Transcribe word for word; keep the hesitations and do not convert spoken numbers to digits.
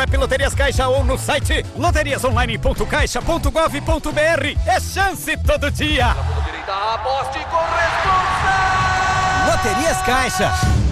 app Loterias Caixa ou no site loterias online ponto caixa ponto gov ponto br. É chance todo dia. Direita, aposte com responsa. Loterias Caixa.